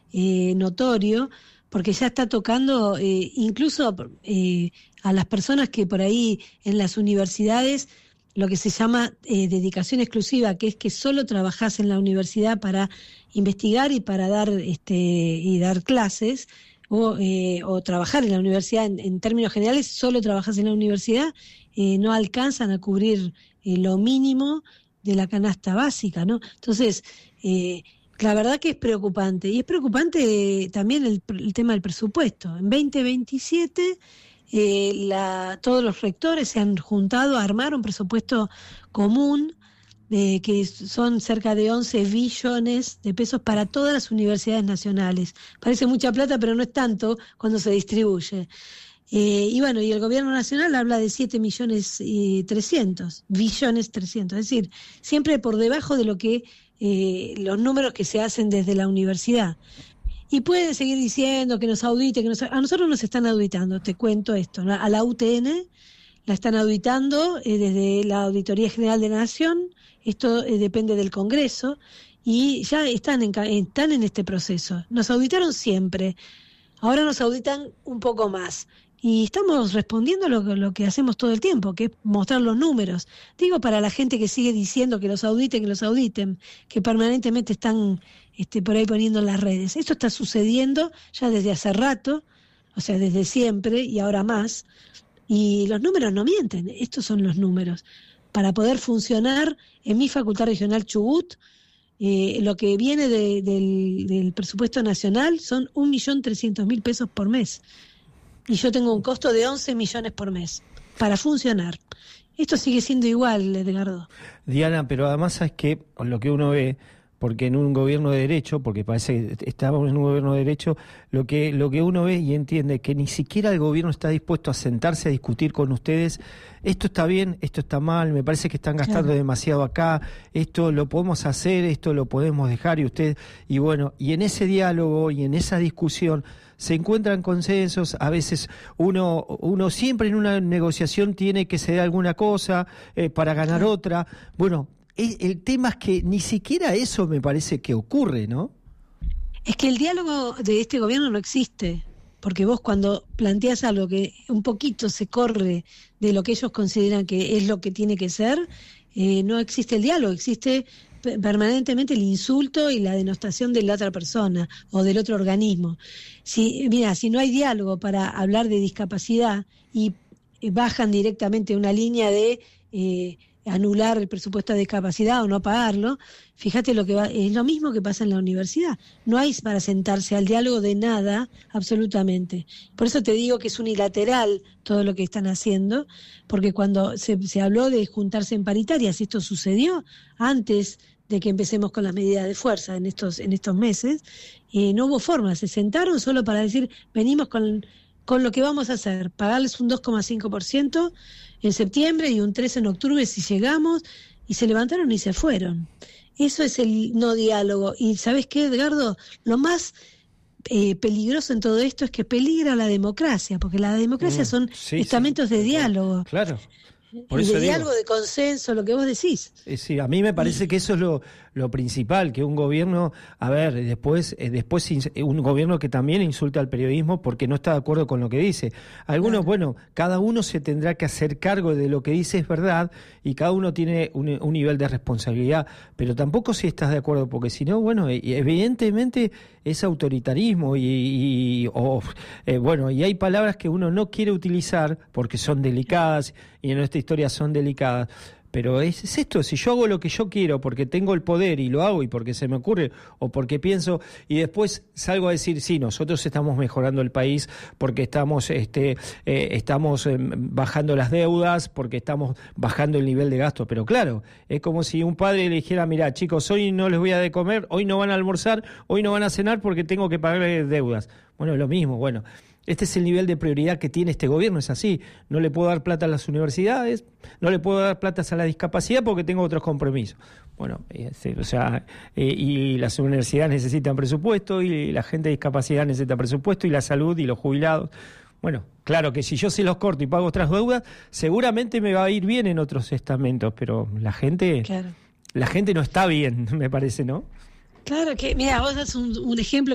notorio, porque ya está tocando incluso a las personas que por ahí en las universidades, lo que se llama dedicación exclusiva, que es que solo trabajás en la universidad para investigar y para dar dar clases, o trabajar en la universidad en términos generales, solo trabajás en la universidad, no alcanzan a cubrir lo mínimo de la canasta básica, ¿no? Entonces, la verdad que es preocupante, y es preocupante también el tema del presupuesto. En 2027 todos los rectores se han juntado a armar un presupuesto común que son cerca de 11 billones de pesos para todas las universidades nacionales. Parece mucha plata, pero no es tanto cuando se distribuye. Y bueno, y el gobierno nacional habla de 7.300.000.000, billones 300, es decir, siempre por debajo de lo que los números que se hacen desde la universidad. Y pueden seguir diciendo que nos audite, a nosotros nos están auditando, te cuento esto, ¿no? A la UTN la están auditando desde la Auditoría General de la Nación, esto depende del Congreso, y ya están en este proceso. Nos auditaron siempre, ahora nos auditan un poco más. Y estamos respondiendo lo que hacemos todo el tiempo, que es mostrar los números. Digo, para la gente que sigue diciendo que los auditen, que permanentemente están por ahí poniendo en las redes. Esto está sucediendo ya desde hace rato, o sea, desde siempre y ahora más. Y los números no mienten, estos son los números. Para poder funcionar en mi Facultad Regional Chubut, lo que viene del presupuesto nacional son 1.300.000 pesos por mes. Y yo tengo un costo de 11 millones por mes para funcionar. Esto sigue siendo igual, Edgardo. Diana, pero además sabes que lo que uno ve, porque en un gobierno de derecho, porque parece que estamos en un gobierno de derecho, lo que uno ve y entiende que ni siquiera el gobierno está dispuesto a sentarse a discutir con ustedes, esto está bien, esto está mal, me parece que están gastando demasiado acá, esto lo podemos hacer, esto lo podemos dejar, y bueno, y en ese diálogo y en esa discusión se encuentran consensos. A veces uno siempre en una negociación tiene que ceder alguna cosa para ganar otra. Bueno, el tema es que ni siquiera eso me parece que ocurre, ¿no? Es que el diálogo de este gobierno no existe, porque vos cuando planteás algo que un poquito se corre de lo que ellos consideran que es lo que tiene que ser, no existe el diálogo, existe permanentemente el insulto y la denostación de la otra persona o del otro organismo. Si no hay diálogo para hablar de discapacidad y bajan directamente una línea de anular el presupuesto de discapacidad o no pagarlo, fíjate es lo mismo que pasa en la universidad. No hay para sentarse al diálogo de nada, absolutamente. Por eso te digo que es unilateral todo lo que están haciendo, porque cuando se habló de juntarse en paritarias, esto sucedió antes de que empecemos con las medidas de fuerza en estos meses, no hubo forma, se sentaron solo para decir, venimos con lo que vamos a hacer, pagarles un 2,5% en septiembre y un 3% en octubre si llegamos, y se levantaron y se fueron. Eso es el no diálogo. Y ¿sabés qué, Edgardo? Lo más peligroso en todo esto es que peligra la democracia, porque la democracia son estamentos de diálogo. Claro. Por eso diálogo, de consenso, lo que vos decís. Sí, a mí me parece que eso es lo principal, que un gobierno, después un gobierno que también insulta al periodismo porque no está de acuerdo con lo que dice. Algunos, cada uno se tendrá que hacer cargo de lo que dice es verdad, y cada uno tiene un nivel de responsabilidad, pero tampoco si estás de acuerdo, porque si no, evidentemente es autoritarismo y hay palabras que uno no quiere utilizar porque son delicadas, y en esta historia son delicadas. Pero es esto, si yo hago lo que yo quiero porque tengo el poder y lo hago y porque se me ocurre o porque pienso, y después salgo a decir, sí, nosotros estamos mejorando el país porque estamos bajando las deudas, porque estamos bajando el nivel de gasto, pero claro, es como si un padre le dijera, mirá, chicos, hoy no les voy a de comer, hoy no van a almorzar, hoy no van a cenar porque tengo que pagarles deudas. Bueno, es lo mismo, este es el nivel de prioridad que tiene este gobierno, es así. No le puedo dar plata a las universidades, no le puedo dar plata a la discapacidad porque tengo otros compromisos. Y las universidades necesitan presupuesto, y la gente de discapacidad necesita presupuesto, y la salud y los jubilados. Bueno, claro que si yo se los corto y pago otras deudas, seguramente me va a ir bien en otros estamentos, pero la gente no está bien, me parece, ¿no? Claro que, mira, vos das un ejemplo